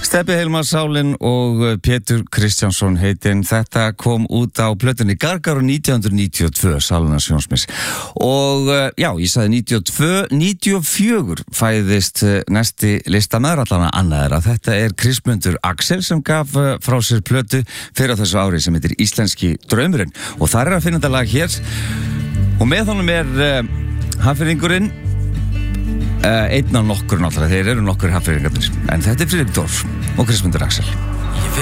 Stebbi Hilmarsálin og Pétur Kristjánsson heitin. Þetta kom út á plötunni Gargar 1992, Sálinna Sjónsmiss. Og já, ég sagði 92, 94 fæðist næsti listamaður, allan að annað að þetta er Kristmundur Axel sem gaf frá sér plötu fyrir á þessu ári sem heitir Íslenski draumurinn. Og þar að finna þetta lag hér. Og með honum Hafnfirðingurinn. Einn af nokkur náttúrulega, þeir eru nokkur Hafnfirðingarnir. En þetta er Friðrik Dorf og Kristmundur Axel.